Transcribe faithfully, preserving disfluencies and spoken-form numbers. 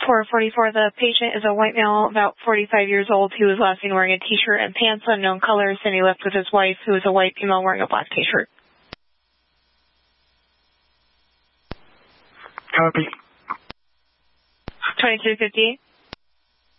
four forty-four, the patient is a white male, about forty-five years old, who was last seen wearing a T-shirt and pants, unknown colors, and he left with his wife, who is a white female wearing a black T-shirt. Copy. twenty-two fifty-eight.